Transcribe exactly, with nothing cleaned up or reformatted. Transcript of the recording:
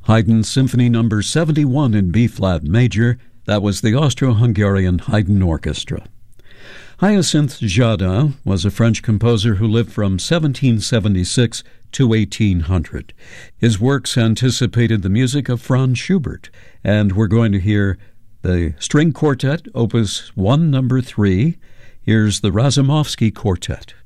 Haydn Symphony Number seventy-one in B-flat major. That was the Austro-Hungarian Haydn Orchestra. Hyacinthe Jada was a French composer who lived from seventeen seventy-six to eighteen hundred. His works anticipated the music of Franz Schubert, and we're going to hear the String Quartet, Opus one, Number three. Here's the Razumovsky Quartet.